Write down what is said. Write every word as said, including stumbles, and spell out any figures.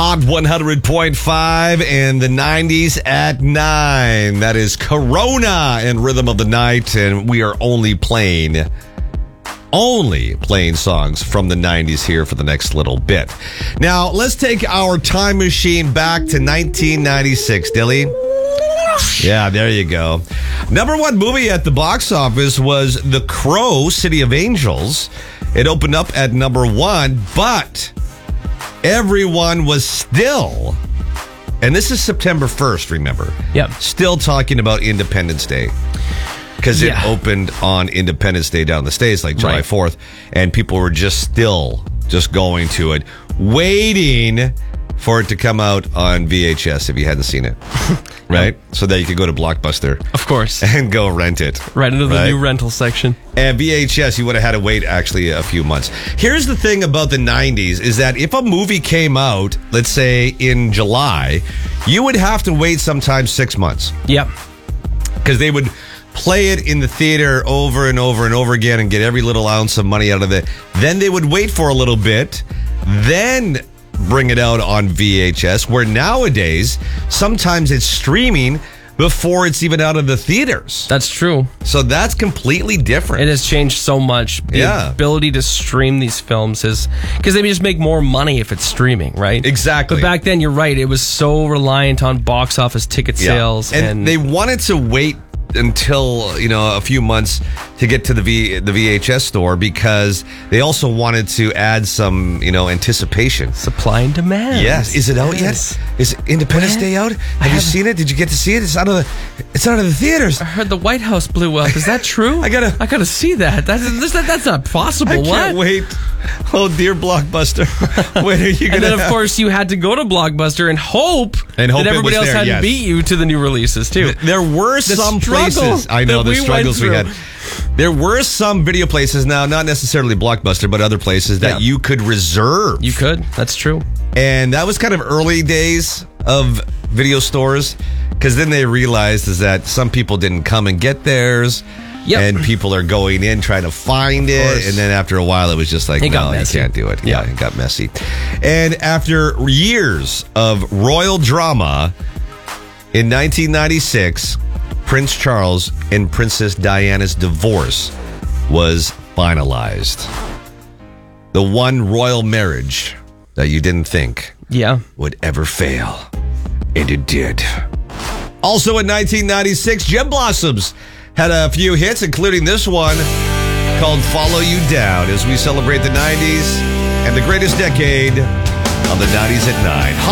Hot one hundred point five and the nineties at nine. That is Corona and Rhythm of the Night, and we are only playing, only playing songs from the nineties here for the next little bit. Now, let's take our time machine back to nineteen ninety-six, Dilly. Yeah, there you go. Number one movie at the box office was The Crow, City of Angels. It opened up at number one, but everyone was still, and this is September first, remember? Yep. Still talking about Independence Day. Because Yeah. it opened on Independence Day down in the States, like July Right. fourth, and people were just still just going to it, waiting for it to come out on V H S if you hadn't seen it, right? So that you could go to Blockbuster Of course. and go rent it. Right into the Right? new rental section. And V H S, you would have had to wait actually a few months. Here's the thing about the nineties is that if a movie came out, let's say in July, you would have to wait sometimes six months Yep. because they would play it in the theater over and over and over again and get every little ounce of money out of it. Then they would wait for a little bit, then bring it out on V H S, where nowadays, sometimes it's streaming before it's even out of the theaters. That's true. So that's completely different. It has changed so much. The Yeah. ability to stream these films is because they just make more money if it's streaming, right? Exactly. But back then, you're right. It was so reliant on box office ticket Yeah. sales, and, and, they wanted to wait until, you know, a few months to get to the v, the V H S store because they also wanted to add some, you know, anticipation. supply and demand. Yes. Is it out Yes. yet? Is Independence What? Day out? I Have you haven't- seen it? Did you get to see it? It's out of the it's out of the theaters. I heard the White House blew up. Is that true? I gotta- I gotta see that. That's that's, that's not possible. I what? can't wait. Oh dear Blockbuster. When are you gonna And then, of have- course, you had to go to Blockbuster and hope, And hope that it was everybody else there, hadn't yes. beat you to the new releases, too. There were The some struggle places. I know that the we went struggles we through. had. There were some video places now, not necessarily Blockbuster, but other places that Yeah. you could reserve. You could. That's true. And that was kind of early days of video stores because then they realized is that some people didn't come and get theirs. Yep. And people are going in trying to find it. course. And then after a while, it was just like, It got no, you messy. can't do it. Yeah, Yeah. it got messy. And after years of royal drama, in nineteen ninety-six, Prince Charles and Princess Diana's divorce was finalized. The one royal marriage that you didn't think Yeah. would ever fail. And it did. Also in nineteen ninety-six, Gem Blossoms had a few hits, including this one called Follow You Down, as we celebrate the nineties and the greatest decade of the nineties at nine.